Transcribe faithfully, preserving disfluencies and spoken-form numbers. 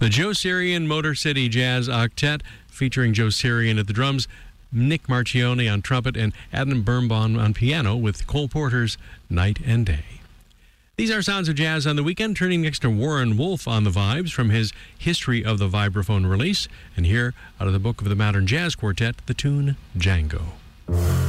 The Joe Sirian Motor City Jazz Octet, featuring Joe Sirian at the drums, Nick Marchione on trumpet, and Adam Birnbaum on piano, with Cole Porter's Night and Day. These are Sounds of Jazz on the Weekend, turning next to Warren Wolf on the vibes from his History of the Vibraphone release. And here, out of the Book of the Modern Jazz Quartet, the tune Django.